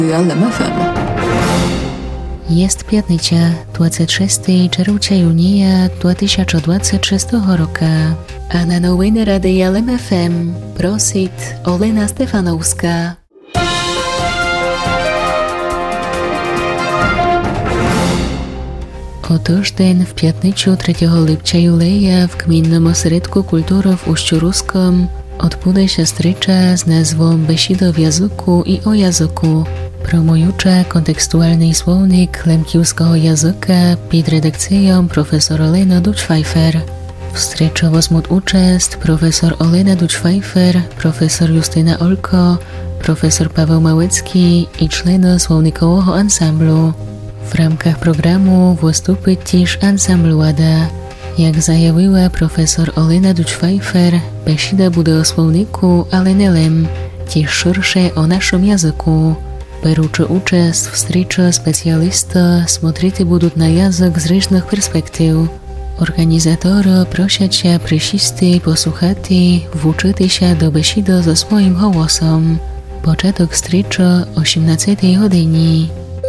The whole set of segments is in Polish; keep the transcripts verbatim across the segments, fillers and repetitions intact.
L M F M. Jest piatnicя, двадцять шостого червня юния две тисячі двадцять шостого року. A na новини Радія Л М Ф М просить Олена Стефановська. Отож день в п'ятницю третього липця юлея в Gminnym Ośrodku Kultury w Uściu Ruskom odbędzie się strycza z nazwą Besida w języku i o języku, promująca kontekstualny słownik lemkiewskiego języka pod redakcją profesor Olena Duch-Pfeiffer. W stryczu wezmą udział profesor Olena Duch-Pfeiffer, profesor Justyna Olko, profesor Paweł Małecki i człony słownikowego ansamblu. W ramkach programu wystąpi też ansambl Łada. Jak zajawiła profesor Olena Duch-Pfeiffer, besida bude o słowniku, ale nie lem, też szersze o naszym języku. Biorący udział w stryczu specjalista смотрите будут na język z różnych perspektyw. Organizatora prosić się przyjść posłuchać, włóczyć się do besida ze swoim głosem. Początek stryczu osiemnastej godziny.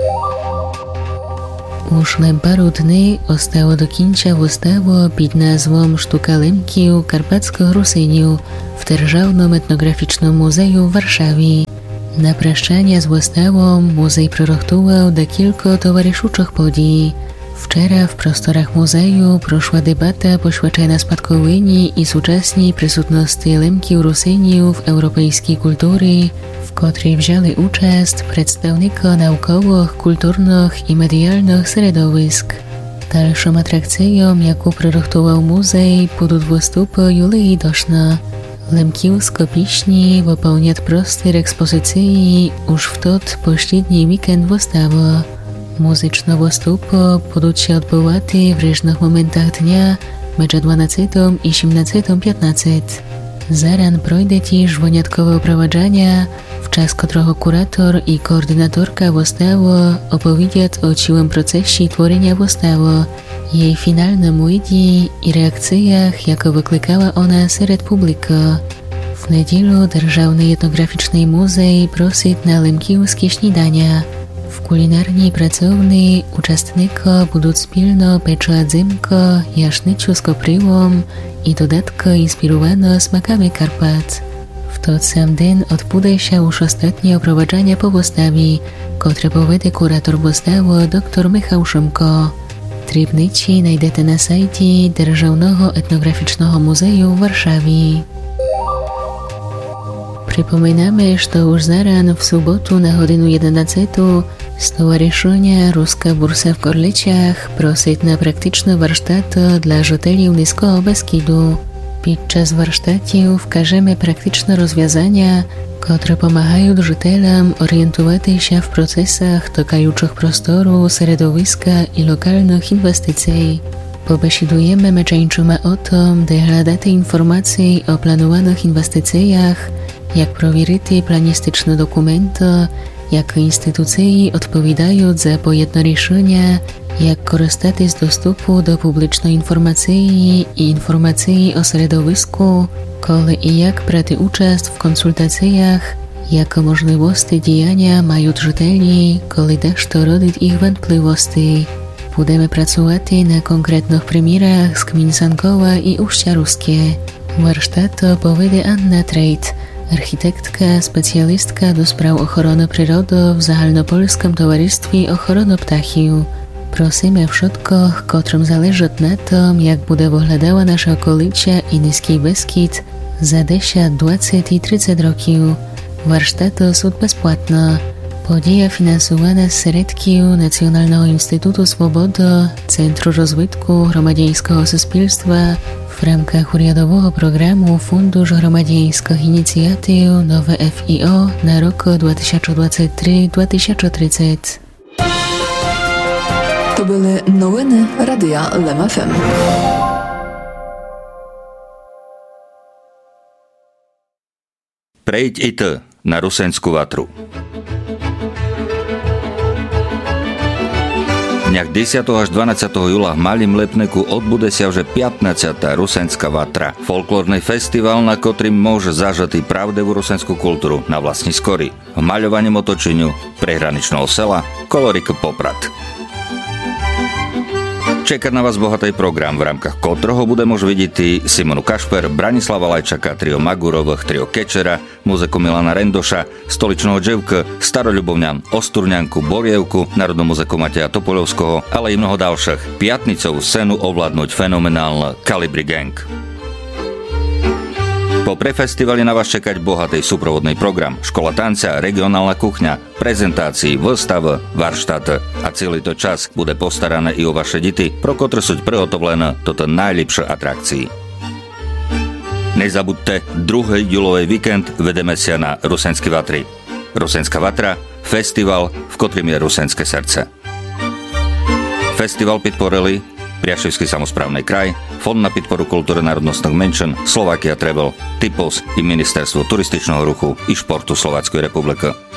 Już na paru dni zostało do końca wystawa pod nazwą Sztuka Lemkiów Karpackiego Rusyniów w Державnym Etnograficznym Muzeum w Warszawie. Na praszczanie z wystawą muzej proroktował do kilku towarzyszących podii. Wczoraj w prostorach muzeum proszła debata poświęcona spadkowini i współczesnej przysutności Lemkiów Rusyniów w europejskiej kultury, w której wzięli udział przedstawnicy naukowych, kulturnych i medialnych środowisk. Dalszą atrakcją, jaką proroktował muzej, będą występy Julii Doszna. Lemkiewskie pieśni wypełniać prostej ekspozycji już w tot pośredni weekend wystawy. Muzyczne występy będą się odbywać w różnych momentach dnia między dwunastą i siedemnastą piętnaście. Zaran projdzie też wyjątkowe oprowadzenia, w czas którego kurator i koordynatorka wystawy opowiedzą o całym procesie tworzenia wystawy, jej finalnym ujdzie i reakcjach, jakie wyklikała ona wśród publiki. W niedzielę Державний Etnograficzny Muzej prosi na lemkiewskie śniadania. W kulinarnej pracowni uczestnicy będą wspólnie piec adzymko, jaśniczu z kopryłą i dodatko inspirowane smakami Karpat. W ten sam dzień odbędzie się już ostatnie oprowadzenie po wystawie, które powiedzie kurator wystawy dr Michał Szymko. Trybnicy znajdziecie na sajcie Державного Etnograficznego Muzeum w Warszawie. Przypominamy, że już zaraz w sobotu na godzinę jedenastą Stowarzyszenie Ruska Bursa w Gorlicach prosi na praktyczne warsztaty dla życzeli Niskiego Beskidu. Podczas warsztatów wskażemy praktyczne rozwiązania, które pomagają życzelom orientować się w procesach dotykających prostoru, środowiska i lokalnych inwestycji. Pobesiedujemy meczeńczymy o tym, by hledać informacje o planowanych inwestycjach, jak prowierzyć planistyczne dokumenty, jak instytucje odpowiadają za pojedno решenia, jak korzystać z dostępu do publicznej informacji i informacji o środowisku, kiedy i jak brać udział w konsultacjach, jakie możliwości działania mają życzeli, kiedy też to rodzi ich wątpliwości. Będziemy pracować na konkretnych przykładach z gmin Sankowa i Uścia Ruskie. Warsztat powiedzie Anna Trejt, architektka, specjalistka do spraw ochrony przyrody w Zahalnopolskim Towarzystwie Ochrony Ptachiów. Prosimy wszystkich, którym zależy na tym, jak będzie wyglądała nasza okolica i Niski Beskid za dziesięć, dwadzieścia i trzydzieści roków. Warsztaty są bezpłatne. Podzieja finansowana z środków Nacjonalnego Instytutu Swobody, Centrum Rozwitku Gromadieńskiego Suspilstwa w ramach uriadowego programu Fundusz Gromadieńskich Inicjatyw Nowe F I O na rok dwa tysiące dwudziesty trzeci do dwa tysiące trzydziestego. To były nowiny Radia L M F M. Prejď i ty na Rusensku vatru. dňach desátého až dvanásťeho júla v Malým Lepneku odbude sa už pätnásťata Rusenská vatra. Folklórny festival, na ktorým môže zažať pravdivú rusenskú kultúru na vlastní skory. V maľovaním otočeniu prehraničného sela Kolorik Poprad. Čeká na vás bohatý program, v rámkach ktorého bude môž vidieť Simonu Kašper, Branislava Lajčaka, trio Magurových, trio Kečera, muziku Milana Rendoša, Stoličného Dževka, Staroľubovňan, Osturňanku, Borievku, Národnú muziku Mateja Topoľovského, ale i mnoho ďalších. Piatnicovú scénu ovládnuť fenomenálne Kalibri Gang. Po prefestivali na vás čekať bohatý súprovodný program, škola tanca, regionálna kuchňa, prezentácií, výstav, varštát a celý to čas bude postarané i o vaše deti, pro ktoré sú prihotovlené toto najlepšie atrakcii. Nezabudte, druhý júlový víkend vedeme sa na Rusenské vatry. Rusenská vatra, festival, v ktorým je rusenské srdce. Festival podporili Priaševský samosprávny kraj, Fond na podporu kultúry národnostných menšín, Slovakia Travel, Typos i Ministerstvo turističného ruchu i športu Slováckej republiky.